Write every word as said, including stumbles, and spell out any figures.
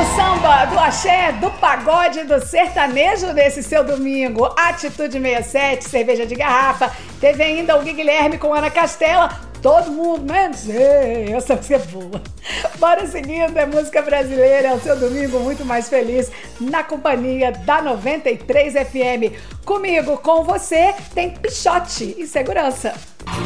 samba, do axé, do pagode, do sertanejo nesse seu domingo. Atitude sessenta e sete, cerveja de garrafa. Teve ainda o Gui Guilherme com Ana Castela. Todo mundo, menos eu, essa música é boa. Bora seguindo, é música brasileira, é o seu domingo muito mais feliz na companhia da noventa e três F M. Comigo, com você, tem Pichote e Segurança.